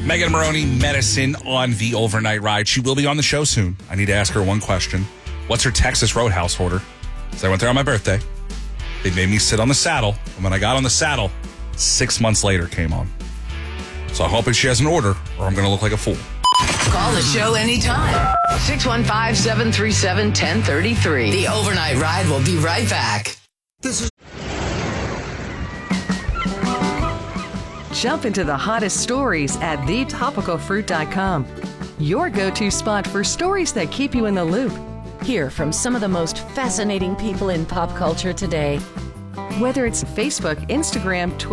Megan Maroney, Medicine on the overnight ride. She will be on the show soon. I need to ask her one question. What's her Texas Roadhouse order? Because I went there on my birthday. They made me sit on the saddle. And when I got on the saddle, 6 months later came on. So I'm hoping she has an order or I'm going to look like a fool. Call the show anytime. 615-737-1033. The overnight ride will be right back. Jump into the hottest stories at thetopicalfruit.com. Your go-to spot for stories that keep you in the loop. Hear from some of the most fascinating people in pop culture today. Whether it's Facebook, Instagram, Twitter,